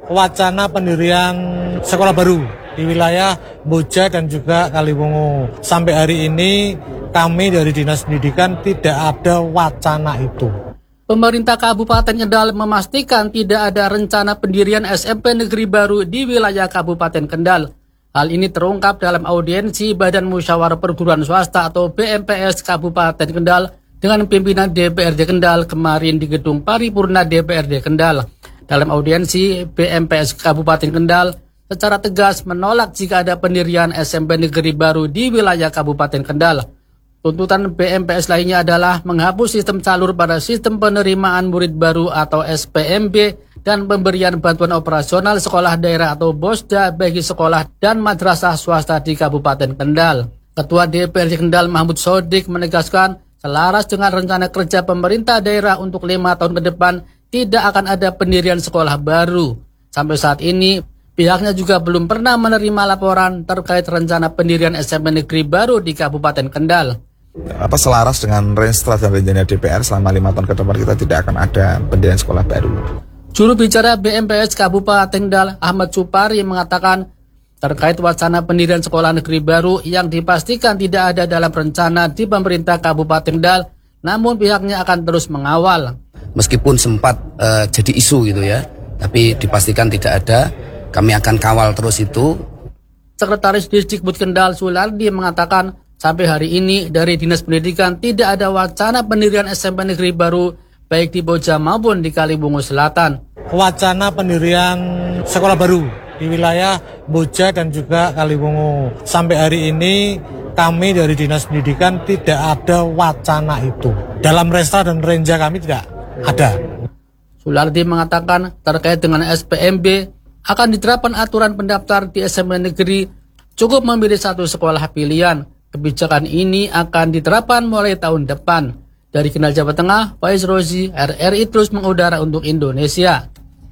wacana pendirian sekolah baru di wilayah Boja dan juga Kaliwungu. Sampai hari ini kami dari Dinas Pendidikan tidak ada wacana itu. Pemerintah Kabupaten Kendal memastikan tidak ada rencana pendirian SMP negeri baru di wilayah Kabupaten Kendal. Hal ini terungkap dalam audiensi Badan Musyawarah Perguruan Swasta atau BMPS Kabupaten Kendal dengan pimpinan DPRD Kendal kemarin di Gedung Paripurna DPRD Kendal. Dalam audiensi, BMPS Kabupaten Kendal secara tegas menolak jika ada pendirian SMP negeri baru di wilayah Kabupaten Kendal. Tuntutan BMPS lainnya adalah menghapus sistem calur pada sistem penerimaan murid baru atau SPMB dan pemberian bantuan operasional sekolah daerah atau BOSDA bagi sekolah dan madrasah swasta di Kabupaten Kendal. Ketua DPRD Kendal Mahmud Sodik menegaskan selaras dengan rencana kerja pemerintah daerah untuk 5 tahun ke depan tidak akan ada pendirian sekolah baru. Sampai saat ini pihaknya juga belum pernah menerima laporan terkait rencana pendirian SMP negeri baru di Kabupaten Kendal. Selaras dengan rencana dan rencana DPR selama 5 tahun ke depan kita tidak akan ada pendirian sekolah baru. Juru bicara BMPS Kabupaten Kendal Ahmad Supari mengatakan terkait wacana pendirian sekolah negeri baru yang dipastikan tidak ada dalam rencana di pemerintah Kabupaten Kendal, namun pihaknya akan terus mengawal. Meskipun sempat jadi isu gitu ya, tapi dipastikan tidak ada, kami akan kawal terus itu. Sekretaris Disdikbud Kendal Sulardi mengatakan sampai hari ini dari Dinas Pendidikan tidak ada wacana pendirian SMP negeri baru baik di Boja maupun di Kaliwungu Selatan. Wacana pendirian sekolah baru di wilayah Boja dan juga Kaliwungu. Sampai hari ini kami dari Dinas Pendidikan tidak ada wacana itu. Dalam restra dan renja kami tidak ada. Sulardi mengatakan terkait dengan SPMB akan diterapkan aturan pendaftar di SMP negeri cukup memilih satu sekolah pilihan. Kebijakan ini akan diterapkan mulai tahun depan. Dari Kendal, Jawa Tengah, Faiz Rozi, RRI terus mengudara untuk Indonesia.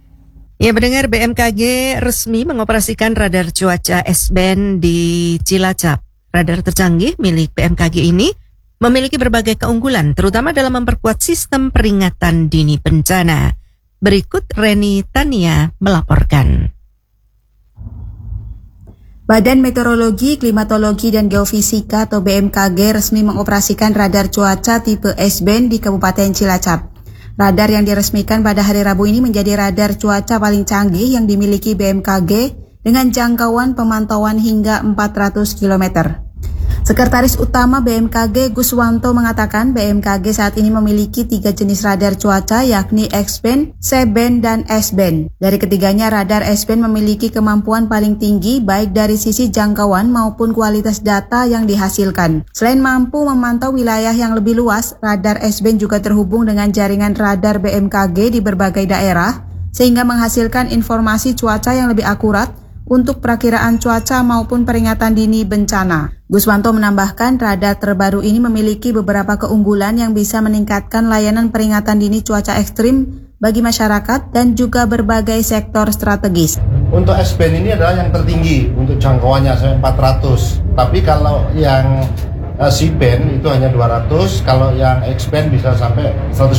Ya, pendengar, BMKG resmi mengoperasikan radar cuaca S-band di Cilacap. Radar tercanggih milik BMKG ini memiliki berbagai keunggulan, terutama dalam memperkuat sistem peringatan dini bencana. Berikut Reni Tania melaporkan. Badan Meteorologi, Klimatologi, dan Geofisika atau BMKG resmi mengoperasikan radar cuaca tipe S-band di Kabupaten Cilacap. Radar yang diresmikan pada hari Rabu ini menjadi radar cuaca paling canggih yang dimiliki BMKG dengan jangkauan pemantauan hingga 400 km. Sekretaris Utama BMKG Guswanto mengatakan BMKG saat ini memiliki 3 jenis radar cuaca yakni X-band, C-band, dan S-band. Dari ketiganya radar S-band memiliki kemampuan paling tinggi baik dari sisi jangkauan maupun kualitas data yang dihasilkan. Selain mampu memantau wilayah yang lebih luas, radar S-band juga terhubung dengan jaringan radar BMKG di berbagai daerah sehingga menghasilkan informasi cuaca yang lebih akurat untuk perakiraan cuaca maupun peringatan dini bencana. Guswanto menambahkan radar terbaru ini memiliki beberapa keunggulan yang bisa meningkatkan layanan peringatan dini cuaca ekstrim bagi masyarakat dan juga berbagai sektor strategis. Untuk S-band ini adalah yang tertinggi untuk jangkauannya sampai 400. Tapi kalau yang C-band itu hanya 200, kalau yang X-band bisa sampai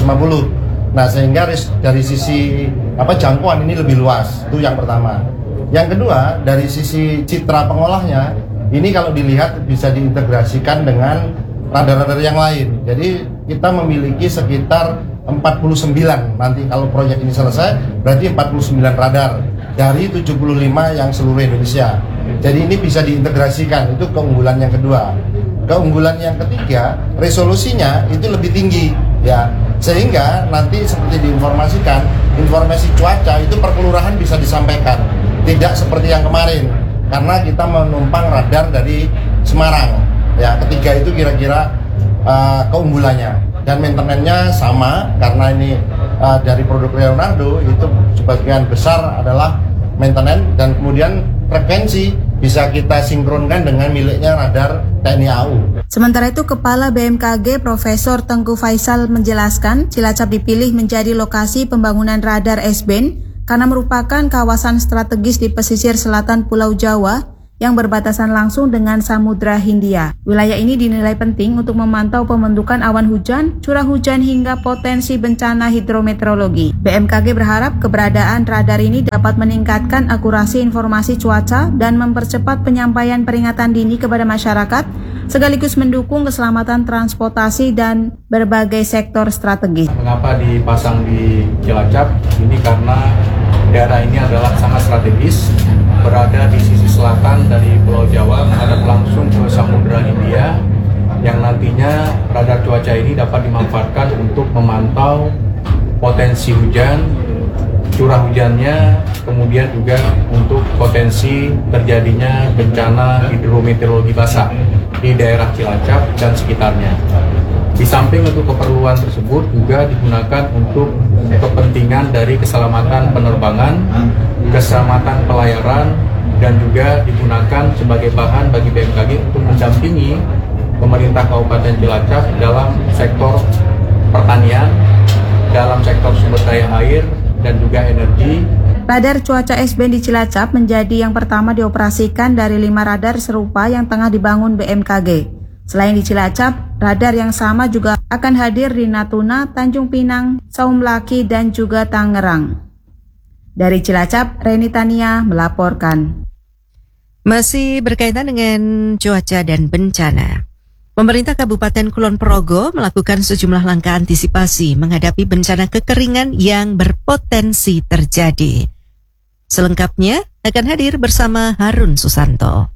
150. Nah, sehingga dari sisi jangkauan ini lebih luas. Itu yang pertama. Yang kedua, dari sisi citra pengolahnya, ini kalau dilihat bisa diintegrasikan dengan radar-radar yang lain. Jadi kita memiliki sekitar 49, nanti kalau proyek ini selesai, berarti 49 radar dari 75 yang seluruh Indonesia. Jadi ini bisa diintegrasikan, itu keunggulan yang kedua. Keunggulan yang ketiga, resolusinya itu lebih tinggi, ya. Sehingga nanti seperti diinformasikan, informasi cuaca itu per kelurahan bisa disampaikan. Tidak seperti yang kemarin, karena kita menumpang radar dari Semarang. Ya, ketiga itu kira-kira keunggulannya. Dan maintenance-nya sama, karena ini dari produk Leonardo itu sebagian besar adalah maintenance, dan kemudian frekuensi bisa kita sinkronkan dengan miliknya radar TNI AU. Sementara itu, Kepala BMKG Profesor Tengku Faisal menjelaskan Cilacap dipilih menjadi lokasi pembangunan radar S-band karena merupakan kawasan strategis di pesisir selatan Pulau Jawa yang berbatasan langsung dengan Samudra Hindia. Wilayah ini dinilai penting untuk memantau pembentukan awan hujan, curah hujan hingga potensi bencana hidrometeorologi. BMKG berharap keberadaan radar ini dapat meningkatkan akurasi informasi cuaca dan mempercepat penyampaian peringatan dini kepada masyarakat, sekaligus mendukung keselamatan transportasi dan berbagai sektor strategis. Mengapa dipasang di Cilacap? Ini karena daerah ini adalah sangat strategis, berada di sisi selatan dari Pulau Jawa, menghadap langsung ke Samudra Hindia, yang nantinya radar cuaca ini dapat dimanfaatkan untuk memantau potensi hujan, curah hujannya, kemudian juga untuk potensi terjadinya bencana hidrometeorologi basah di daerah Cilacap dan sekitarnya. Di samping untuk keperluan tersebut juga digunakan untuk kepentingan dari keselamatan penerbangan, keselamatan pelayaran, dan juga digunakan sebagai bahan bagi BMKG untuk mendampingi pemerintah Kabupaten Cilacap dalam sektor pertanian, dalam sektor sumber daya air, dan juga energi. Radar cuaca S-band di Cilacap menjadi yang pertama dioperasikan dari 5 radar serupa yang tengah dibangun BMKG. Selain di Cilacap, radar yang sama juga akan hadir di Natuna, Tanjung Pinang, Saum Laki, dan juga Tangerang. Dari Cilacap, Reni Tania melaporkan. Masih berkaitan dengan cuaca dan bencana. Pemerintah Kabupaten Kulon Progo melakukan sejumlah langkah antisipasi menghadapi bencana kekeringan yang berpotensi terjadi. Selengkapnya akan hadir bersama Harun Susanto.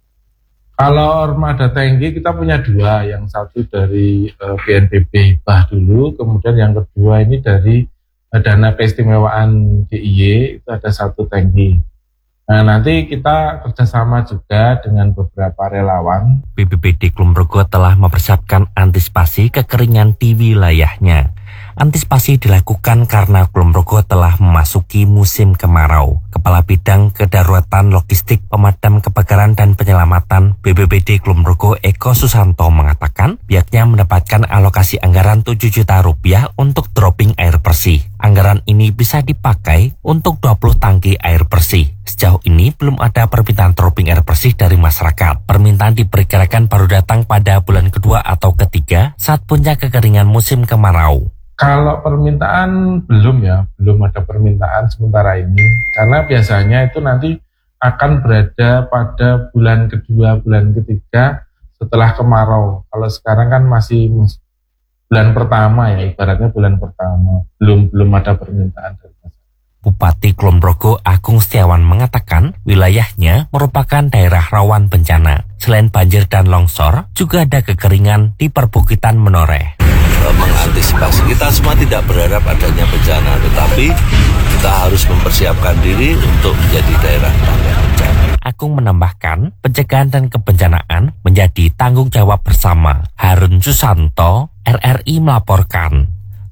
Kalau armada TNG kita punya 2, yang satu dari BNPB Hibah dulu, kemudian yang kedua ini dari dana keistimewaan DIY, itu ada 1 TNG. Nah, nanti kita kerjasama juga dengan beberapa relawan. BPBD Kulon Progo telah mempersiapkan antisipasi kekeringan di wilayahnya. Antisipasi dilakukan karena Kulon Progo telah memasuki musim kemarau. Kepala Bidang Kedaruratan Logistik Pemadam Kebakaran dan Penyelamatan BPBD Kulon Progo Eko Susanto mengatakan pihaknya mendapatkan alokasi anggaran 7 juta rupiah untuk dropping air bersih. Anggaran ini bisa dipakai untuk 20 tangki air bersih. Sejauh ini belum ada permintaan dropping air bersih dari masyarakat. Permintaan diperkirakan baru datang pada bulan kedua atau ketiga saat puncak kekeringan musim kemarau. Kalau permintaan belum ada permintaan sementara ini, karena biasanya itu nanti akan berada pada bulan kedua, bulan ketiga setelah kemarau. Kalau sekarang kan masih bulan pertama ya, ibaratnya bulan pertama, belum ada permintaan dari masyarakat. Bupati Kulon Progo Agung Setiawan mengatakan wilayahnya merupakan daerah rawan bencana. Selain banjir dan longsor, juga ada kekeringan di perbukitan Menoreh. Mengantisipasi, kita semua tidak berharap adanya bencana, tetapi kita harus mempersiapkan diri untuk menjadi daerah tanggap bencana. Agung menambahkan, pencegahan dan kebencanaan menjadi tanggung jawab bersama. Harun Susanto, RRI melaporkan.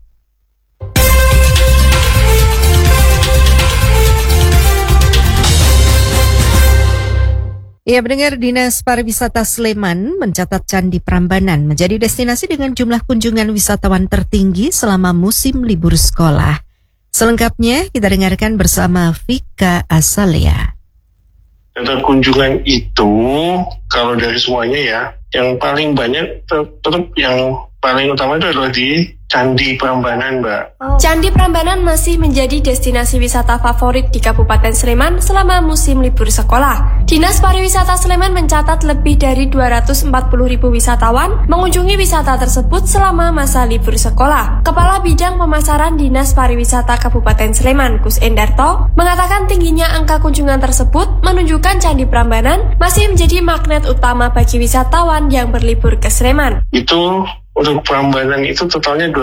Ya, pendengar, Dinas Pariwisata Sleman mencatat Candi Prambanan menjadi destinasi dengan jumlah kunjungan wisatawan tertinggi selama musim libur sekolah. Selengkapnya kita dengarkan bersama Vika Asalia. Data kunjungan itu kalau dari semuanya ya, yang paling banyak tetap yang paling utama itu adalah di Candi Prambanan, Mbak. Candi Prambanan masih menjadi destinasi wisata favorit di Kabupaten Sleman selama musim libur sekolah. Dinas Pariwisata Sleman mencatat lebih dari 240.000 wisatawan mengunjungi wisata tersebut selama masa libur sekolah. Kepala Bidang Pemasaran Dinas Pariwisata Kabupaten Sleman, Kus Endarto, mengatakan tingginya angka kunjungan tersebut menunjukkan Candi Prambanan masih menjadi magnet utama bagi wisatawan yang berlibur ke Sleman. Itu untuk Prambanan itu totalnya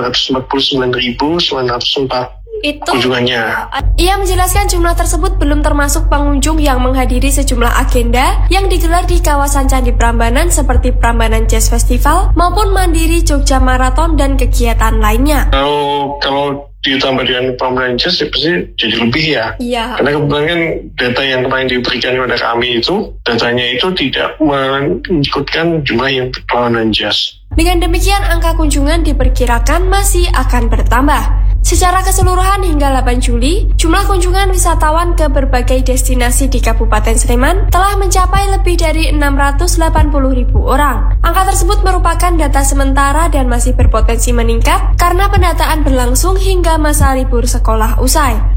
249.904 kunjungannya. Ia menjelaskan jumlah tersebut belum termasuk pengunjung yang menghadiri sejumlah agenda yang digelar di kawasan Candi Prambanan seperti Prambanan Jazz Festival maupun Mandiri Jogja Marathon dan kegiatan lainnya. Kalau ditambah dengan Prambanan Jazz ya pasti jadi lebih ya. Iya. Karena kebetulan kan data yang kemarin diberikan kepada kami itu, datanya itu tidak mengikutkan jumlah yang Prambanan Jazz. Dengan demikian, angka kunjungan diperkirakan masih akan bertambah. Secara keseluruhan hingga 8 Juli, jumlah kunjungan wisatawan ke berbagai destinasi di Kabupaten Sleman telah mencapai lebih dari 680.000 orang. Angka tersebut merupakan data sementara dan masih berpotensi meningkat karena pendataan berlangsung hingga masa libur sekolah usai.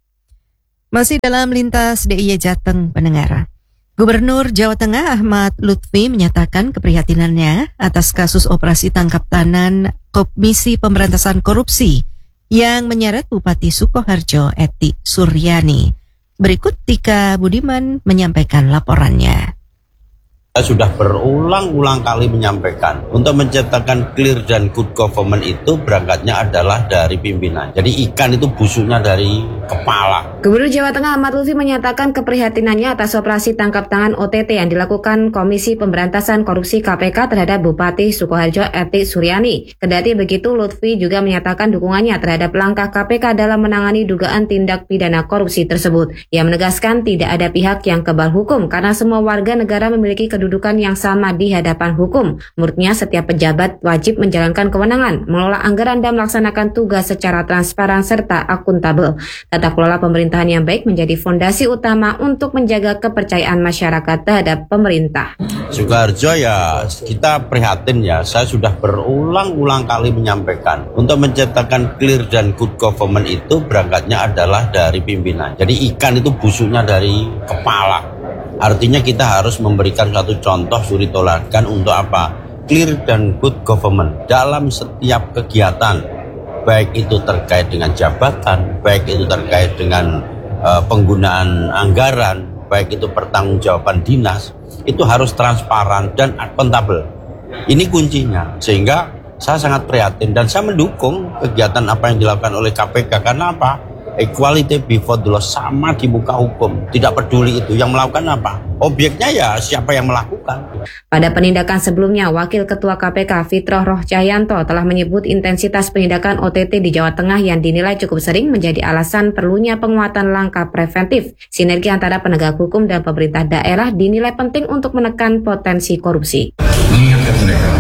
Masih dalam lintas DIY Jateng, pendengar. Gubernur Jawa Tengah Ahmad Lutfi menyatakan keprihatinannya atas kasus operasi tangkap tangan Komisi Pemberantasan Korupsi yang menyeret Bupati Sukoharjo Eti Suryani. Berikut Tika Budiman menyampaikan laporannya. Saya sudah berulang-ulang kali menyampaikan untuk menciptakan clear dan good government itu berangkatnya adalah dari pimpinan. Jadi ikan itu busuknya dari kepala. Gubernur Jawa Tengah Ahmad Lutfi menyatakan keprihatinannya atas operasi tangkap tangan OTT yang dilakukan Komisi Pemberantasan Korupsi KPK terhadap Bupati Sukoharjo Eti Suryani. Kendati begitu, Lutfi juga menyatakan dukungannya terhadap langkah KPK dalam menangani dugaan tindak pidana korupsi tersebut. Ia menegaskan tidak ada pihak yang kebal hukum karena semua warga negara memiliki kedudukan yang sama di hadapan hukum. Menurutnya, setiap pejabat wajib menjalankan kewenangan, mengelola anggaran dan melaksanakan tugas secara transparan serta akuntabel. Tata kelola pemerintahan yang baik menjadi fondasi utama untuk menjaga kepercayaan masyarakat terhadap pemerintah. Sukoharjo ya, kita prihatin ya. Saya sudah berulang-ulang kali menyampaikan untuk menciptakan clear dan good government itu berangkatnya adalah dari pimpinan. Jadi ikan itu busuknya dari kepala. Artinya kita harus memberikan satu contoh suri toladan untuk apa? Clear dan good government dalam setiap kegiatan, baik itu terkait dengan jabatan, baik itu terkait dengan penggunaan anggaran, baik itu pertanggungjawaban dinas, itu harus transparan dan akuntabel. Ini kuncinya, sehingga saya sangat prihatin dan saya mendukung kegiatan apa yang dilakukan oleh KPK. Karena apa? Equality before the law, sama di muka hukum. Tidak peduli itu yang melakukan apa, objeknya ya siapa yang melakukan. Pada penindakan sebelumnya, Wakil Ketua KPK Fitroh Roh Cahyanto telah menyebut intensitas penindakan OTT di Jawa Tengah yang dinilai cukup sering menjadi alasan perlunya penguatan langkah preventif. Sinergi antara penegak hukum dan pemerintah daerah dinilai penting untuk menekan potensi korupsi. Mengingatkan mereka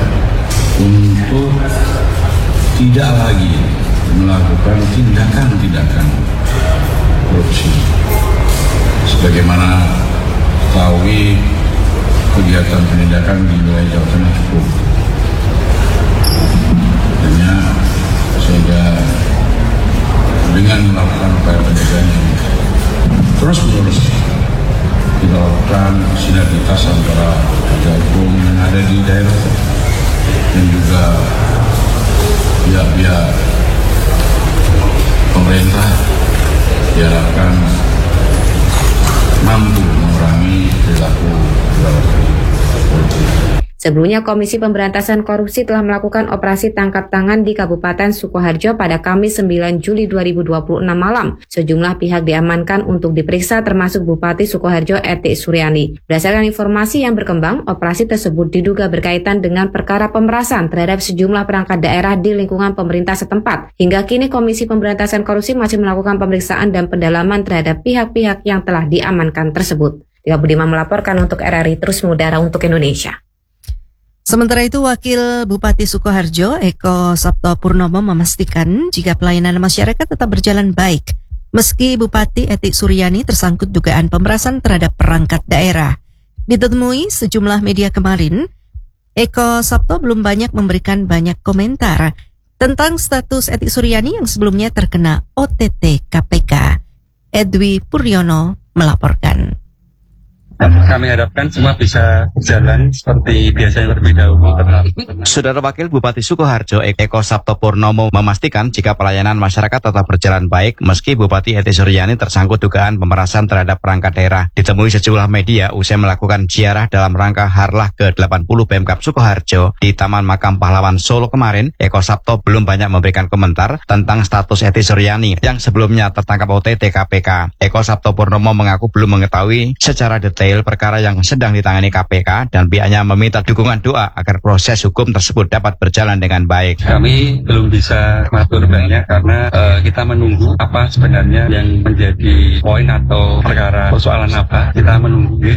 untuk tidak lagi melakukan tindakan-tindakan korupsi. Sebagaimana ketahui, kegiatan penindakan di wilayah Jawa Tengah cukup. Hanya sehingga dengan melakukan upaya pencegahan yang terus-menerus kita lakukan sinergitas antara penegak hukum yang ada di daerah dan juga pihak-pihak pemerintah diharapkan mampu mengurangi perilaku korupsi. Sebelumnya, Komisi Pemberantasan Korupsi telah melakukan operasi tangkap tangan di Kabupaten Sukoharjo pada Kamis 9 Juli 2026 malam. Sejumlah pihak diamankan untuk diperiksa termasuk Bupati Sukoharjo Eti Suryani. Berdasarkan informasi yang berkembang, operasi tersebut diduga berkaitan dengan perkara pemerasan terhadap sejumlah perangkat daerah di lingkungan pemerintah setempat. Hingga kini Komisi Pemberantasan Korupsi masih melakukan pemeriksaan dan pendalaman terhadap pihak-pihak yang telah diamankan tersebut. Tika Budiman melaporkan untuk RRI Terus Mengudara untuk Indonesia. Sementara itu, Wakil Bupati Sukoharjo Eko Sabto Purnomo memastikan jika pelayanan masyarakat tetap berjalan baik meski Bupati Eti Suryani tersangkut dugaan pemerasan terhadap perangkat daerah. Ditemui sejumlah media kemarin, Eko Sabto belum banyak memberikan banyak komentar tentang status Eti Suryani yang sebelumnya terkena OTT KPK. Edwi Puryono melaporkan. Kami harapkan semua bisa berjalan seperti biasanya terlebih dahulu. Saudara Wakil Bupati Sukoharjo Eko Sabto Purnomo memastikan jika pelayanan masyarakat tetap berjalan baik meski Bupati Eti Suryani tersangkut dugaan pemerasan terhadap perangkat daerah. Ditemui sejumlah media usai melakukan ziarah dalam rangka Harlah ke-80 Pemkab Sukoharjo di Taman Makam Pahlawan Solo kemarin, Eko Sabto belum banyak memberikan komentar tentang status Eti Suryani yang sebelumnya tertangkap OTT KPK. Eko Sabto Purnomo mengaku belum mengetahui secara detail perkara yang sedang ditangani KPK dan pihaknya meminta dukungan doa agar proses hukum tersebut dapat berjalan dengan baik. Kami belum bisa mengatur banyak karena kita menunggu apa sebenarnya yang menjadi poin atau perkara persoalan apa. Kita menunggu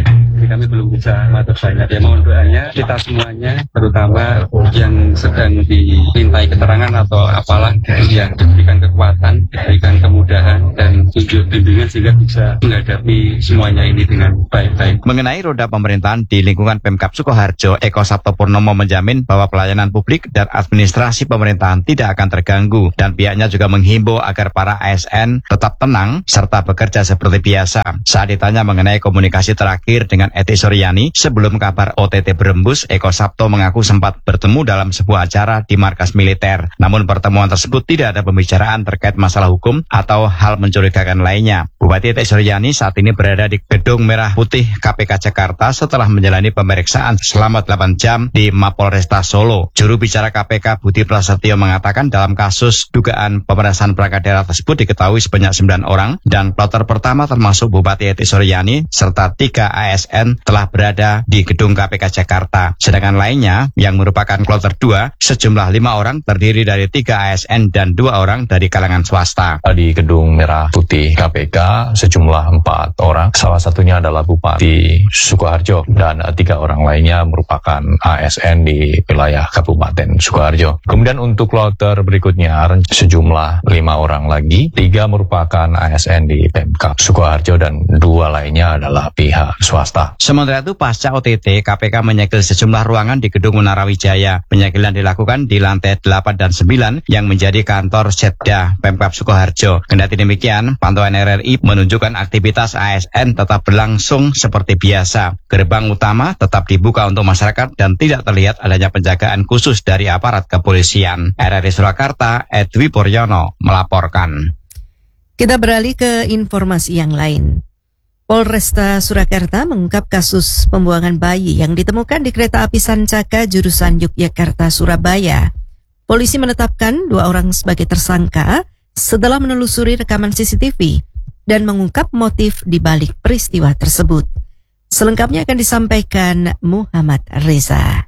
jadi kami belum bisa matur banyak. Ya mohon doanya kita semuanya, terutama yang sedang dimintai keterangan atau apalah, yang diberikan kekuatan, diberikan kemudahan dan tunjuk bimbingan sehingga bisa menghadapi semuanya ini dengan baik-baik. Mengenai roda pemerintahan di lingkungan Pemkab Sukoharjo, Eko Sabtopurnomo menjamin bahwa pelayanan publik dan administrasi pemerintahan tidak akan terganggu, dan pihaknya juga menghimbau agar para ASN tetap tenang serta bekerja seperti biasa. Saat ditanya mengenai komunikasi terakhir dengan Eti Suryani sebelum kabar OTT berembus, Eko Sabto mengaku sempat bertemu dalam sebuah acara di markas militer. Namun pertemuan tersebut tidak ada pembicaraan terkait masalah hukum atau hal mencurigakan lainnya. Bupati Eti Suryani saat ini berada di Gedung Merah Putih KPK Jakarta setelah menjalani pemeriksaan selama 8 jam di Mapolresta Solo. Juru bicara KPK Budi Prasetyo mengatakan dalam kasus dugaan pemerasan perangkat daerah tersebut diketahui sebanyak 9 orang dan plotter pertama termasuk Bupati Eti Suryani serta 3 ASN telah berada di Gedung KPK Jakarta. Sedangkan lainnya yang merupakan kloter 2 sejumlah 5 orang terdiri dari 3 ASN dan 2 orang dari kalangan swasta. Di Gedung Merah Putih KPK sejumlah 4 orang, salah satunya adalah Bupati Sukoharjo dan 3 orang lainnya merupakan ASN di wilayah Kabupaten Sukoharjo. Kemudian untuk kloter berikutnya sejumlah 5 orang lagi, 3 merupakan ASN di Pemkab Sukoharjo dan 2 lainnya adalah pihak swasta. Sementara itu pasca OTT, KPK menyegel sejumlah ruangan di Gedung Menara Wijaya. Penyegelan dilakukan di lantai 8 dan 9 yang menjadi kantor Setda Pemkab Sukoharjo. Kendati demikian, pantauan RRI menunjukkan aktivitas ASN tetap berlangsung seperti biasa. Gerbang utama tetap dibuka untuk masyarakat dan tidak terlihat adanya penjagaan khusus dari aparat kepolisian. RRI Surakarta, Edwi Puryono melaporkan. Kita beralih ke informasi yang lain. Polresta Surakarta mengungkap kasus pembuangan bayi yang ditemukan di kereta api Sancaka jurusan Yogyakarta-Surabaya. Polisi menetapkan 2 orang sebagai tersangka setelah menelusuri rekaman CCTV dan mengungkap motif di balik peristiwa tersebut. Selengkapnya akan disampaikan Muhammad Reza.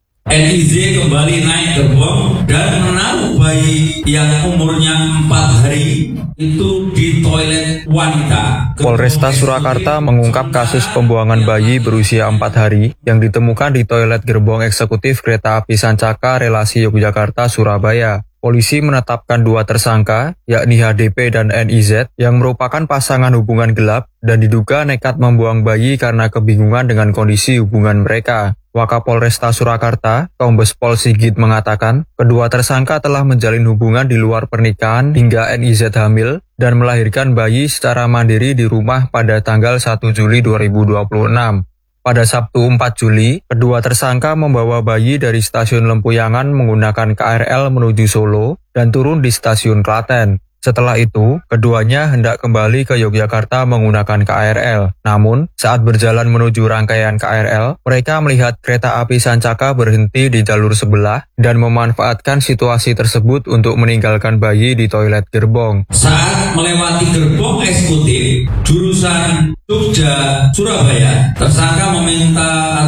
NIZ kembali naik gerbong dan menaruh bayi yang umurnya 4 hari itu di toilet wanita. Polresta Surakarta mengungkap kasus pembuangan bayi berusia 4 hari yang ditemukan di toilet gerbong eksekutif kereta api Sancaka relasi Yogyakarta-Surabaya. Polisi menetapkan 2 tersangka, yakni HDP dan NIZ, yang merupakan pasangan hubungan gelap dan diduga nekat membuang bayi karena kebingungan dengan kondisi hubungan mereka. Wakapolresta Surakarta, Kombes Pol Sigit mengatakan, kedua tersangka telah menjalin hubungan di luar pernikahan hingga NIZ hamil dan melahirkan bayi secara mandiri di rumah pada tanggal 1 Juli 2026. Pada Sabtu 4 Juli, kedua tersangka membawa bayi dari stasiun Lempuyangan menggunakan KRL menuju Solo dan turun di stasiun Klaten. Setelah itu, keduanya hendak kembali ke Yogyakarta menggunakan KRL. Namun, saat berjalan menuju rangkaian KRL, mereka melihat kereta api Sancaka berhenti di jalur sebelah dan memanfaatkan situasi tersebut untuk meninggalkan bayi di toilet gerbong. Saat melewati gerbong eksekutif jurusan Jogja Surabaya, tersangka meminta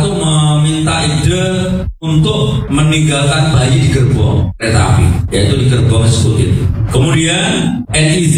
ide untuk meninggalkan bayi di gerbong kereta api, yaitu di gerbong eksekutif. Kemudian NIZ